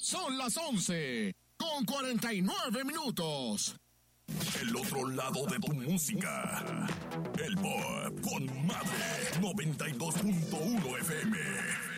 Son las 11:49. El otro lado de tu música. El Pop con Madre 92.1 FM.